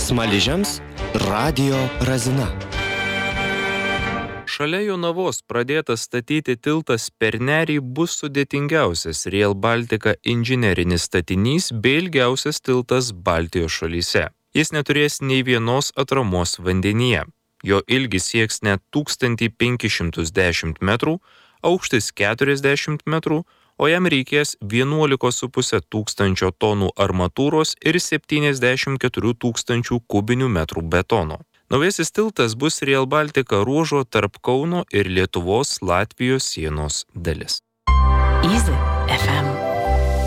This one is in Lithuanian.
Smaližiams radijo Razina. Šalia Jonavos pradėtas statyti tiltas per Nerį bus sudėtingiausias Rail Baltica inžinerinis statinys bei ilgiausias tiltas Baltijos šalyse. Jis neturės nei vienos atramos vandenyje. Jo ilgis sieks net 1510 metrų, aukštis 40 metrų, o jam reikės 11,5 tūkstančio tonų armatūros ir 74 tūkstančių kubinių metrų betono. Naujasis tiltas bus Rail Baltica ruožo tarp Kauno ir Lietuvos-Latvijos sienos dalis. Easy FM.